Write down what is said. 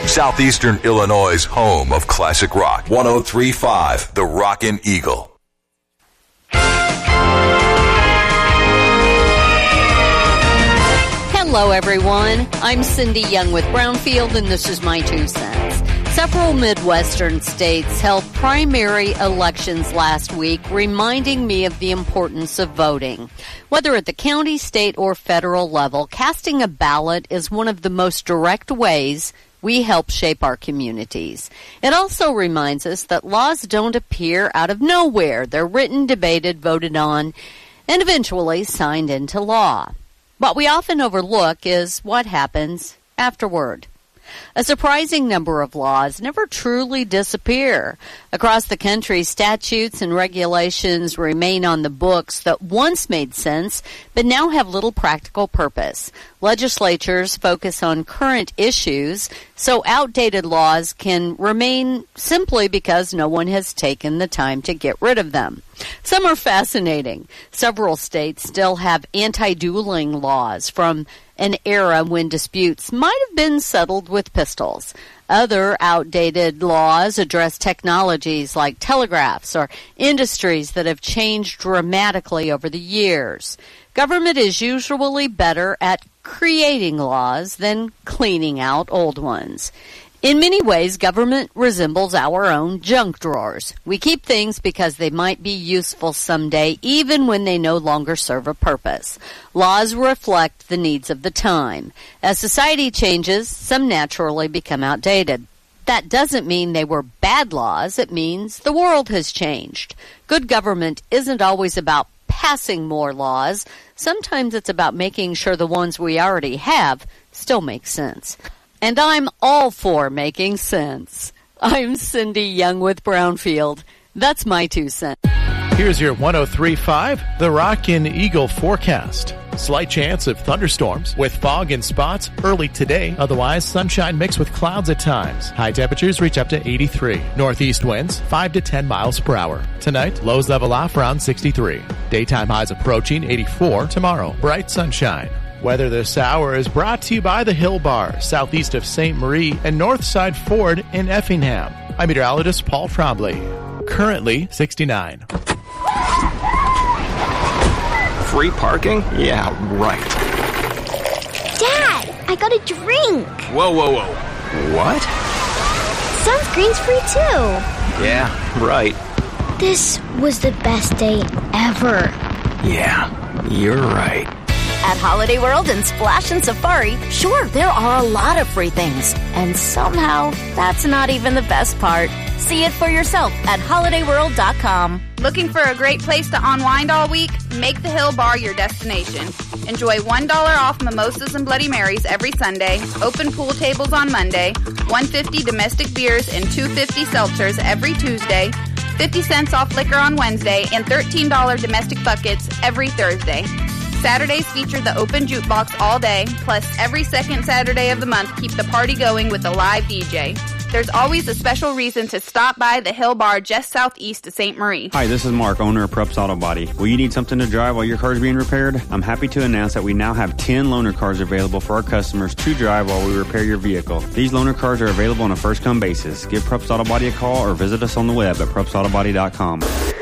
Southeastern Illinois' home of classic rock. 103.5, The Rockin' Eagle. Hello, everyone. I'm Cindy Young with Brownfield, and this is my 2 cents. Several Midwestern states held primary elections last week, reminding me of the importance of voting. Whether at the county, state, or federal level, casting a ballot is one of the most direct ways we help shape our communities. It also reminds us that laws don't appear out of nowhere. They're written, debated, voted on, and eventually signed into law. What we often overlook is what happens afterward. A surprising number of laws never truly disappear. Across the country, statutes and regulations remain on the books that once made sense, but now have little practical purpose. Legislatures focus on current issues, so outdated laws can remain simply because no one has taken the time to get rid of them. Some are fascinating. Several states still have anti-dueling laws from an era when disputes might have been settled with pistols. Other outdated laws address technologies like telegraphs or industries that have changed dramatically over the years. Government is usually better at creating laws than cleaning out old ones. In many ways, government resembles our own junk drawers. We keep things because they might be useful someday, even when they no longer serve a purpose. Laws reflect the needs of the time. As society changes, some naturally become outdated. That doesn't mean they were bad laws. It means the world has changed. Good government isn't always about passing more laws. Sometimes it's about making sure the ones we already have still make sense. And I'm all for making sense. I'm Cindy Young with Brownfield. That's my 2 cents. Here's your 103.5, The Rockin' Eagle forecast. Slight chance of thunderstorms with fog and spots early today. Otherwise, sunshine mixed with clouds at times. High temperatures reach up to 83. Northeast winds 5 to 10 miles per hour. Tonight, lows level off around 63. Daytime highs approaching 84. Tomorrow, bright sunshine. Weather this hour is brought to you by the Hill Bar, southeast of St. Marie and Northside Ford in Effingham. I'm meteorologist Paul Trombley. Currently 69. Free parking? Yeah, right. Dad, I got a drink. Whoa. What? Sunscreen's free too. Yeah, right. This was the best day ever. Yeah, you're right. At Holiday World and Splash and Safari, sure, there are a lot of free things. And somehow, that's not even the best part. See it for yourself at holidayworld.com. Looking for a great place to unwind all week? Make the Hill Bar your destination. Enjoy $1 off mimosas and Bloody Marys every Sunday, open pool tables on Monday, $1.50 domestic beers and $2.50 seltzers every Tuesday, 50 cents off liquor on Wednesday, and $13 domestic buckets every Thursday. Saturdays feature the open jukebox all day, plus every second Saturday of the month keep the party going with a live DJ. There's always a special reason to stop by the Hill Bar just southeast of St. Marie. Hi, this is Mark, owner of Preps Auto Body. Will you need something to drive while your car is being repaired? I'm happy to announce that we now have 10 loaner cars available for our customers to drive while we repair your vehicle. These loaner cars are available on a first-come basis. Give Preps Auto Body a call or visit us on the web at prepsautobody.com.